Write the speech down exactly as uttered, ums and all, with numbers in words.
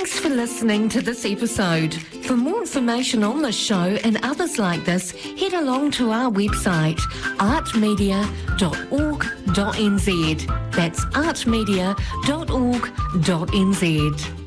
Thanks for listening to this episode. For more information on this show and others like this, head along to our website, art media dot org dot n z. That's art media dot org dot n z.